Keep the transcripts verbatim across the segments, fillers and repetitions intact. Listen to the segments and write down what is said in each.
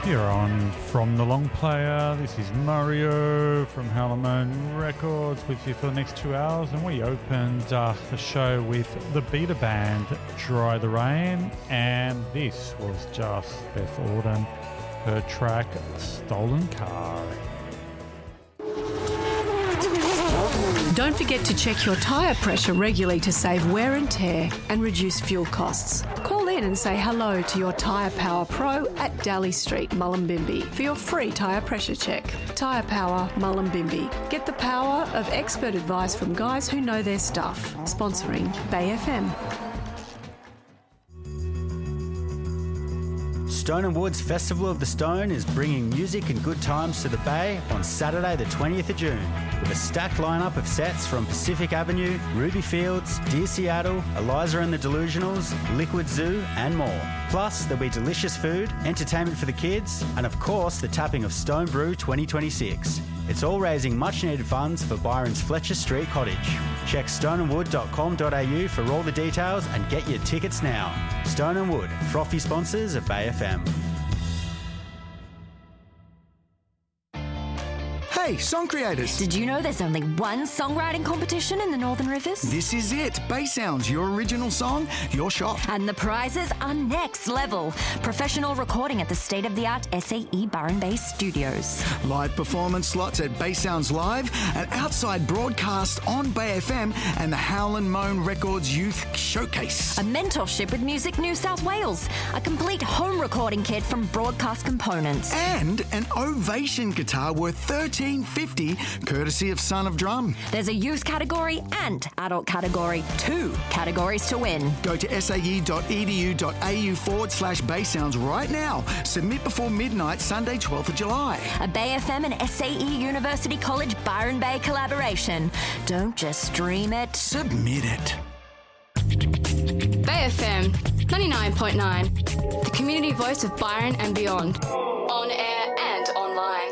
You're on From the Long Player. This is Mario from Howler Records with you for the next two hours. And we opened uh, the show with the Beta Band, Dry the Rain. And this was just Beth Auden, her track, Stolen Car. Don't forget to check your tyre pressure regularly to save wear and tear and reduce fuel costs. Call in and say hello to your Tyre Power Pro at Daly Street, Mullumbimby for your free tyre pressure check. Tyre Power, Mullumbimby. Get the power of expert advice from guys who know their stuff. Sponsoring Bay F M. Stone and Wood's Festival of the Stone is bringing music and good times to the Bay on Saturday the twentieth of June with a stacked lineup of sets from Pacific Avenue, Ruby Fields, Dear Seattle, Eliza and the Delusionals, Liquid Zoo and more. Plus, there'll be delicious food, entertainment for the kids, and of course the tapping of Stone Brew twenty twenty-six. It's all raising much needed funds for Byron's Fletcher Street Cottage. Check stone and wood dot com dot a u for all the details and get your tickets now. Stone and Wood, frothy sponsors of Bay F M. Hey, song creators! Did you know there's only one songwriting competition in the Northern Rivers? This is it. Bay Sounds, your original song, your shot. And the prizes are next level. Professional recording at the state-of-the-art S A E Byron Bay Studios. Live performance slots at Bay Sounds Live, an outside broadcast on Bay F M, and the Howlin' Moan Records Youth Showcase. A mentorship with Music New South Wales. A complete home recording kit from Broadcast Components. And an Ovation guitar worth thirteen dollars fifty, courtesy of Son of Drum. There's a youth category and adult category. Two categories to win. Go to sae.edu.au forward slash Bay Sounds right now. Submit before midnight, Sunday, twelfth of July. A Bay F M and S A E University College Byron Bay collaboration. Don't just stream it. Submit it. Bay F M ninety-nine point nine, the community voice of Byron and beyond. On air and online.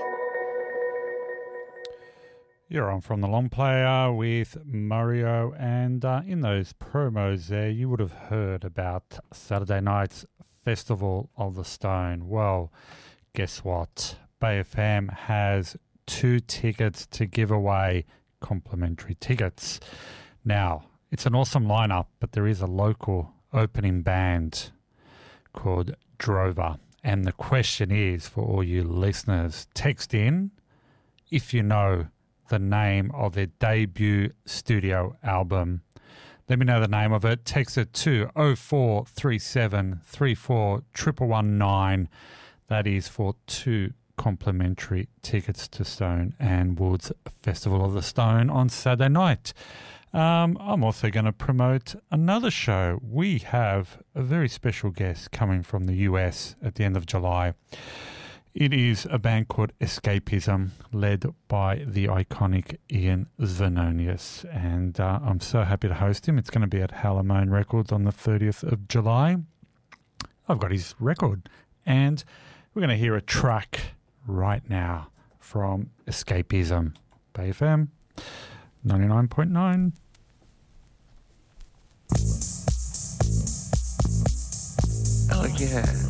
You're on From the Long Player with Mario, and uh, in those promos there, you would have heard about Saturday night's Festival of the Stone. Well, guess what? Bay F M has two tickets to give away, complimentary tickets. Now, it's an awesome lineup, but there is a local opening band called Drover. And the question is, for all you listeners, text in if you know the name of their debut studio album. Let me know the name of it. Text it to oh four three seven three four one one one nine. That is for two complimentary tickets to Stone and Wood's Festival of the Stone on Saturday night. Um, I'm also going to promote another show. We have a very special guest coming from the U S at the end of July. It is a band called Escapism, led by the iconic Ian Zvononius, and uh, I'm so happy to host him. It's going to be at Howler Records on the thirtieth of July. I've got his record, and we're going to hear a track right now from Escapism. Bay F M ninety-nine point nine. Oh, yeah.